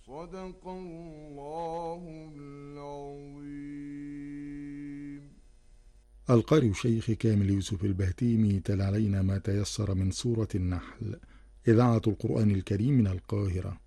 صدق الله العظيم. القارئ الشيخ كامل يوسف البهتيمي تلا علينا ما تيسر من سورة النحل، إذاعة القرآن الكريم من القاهرة.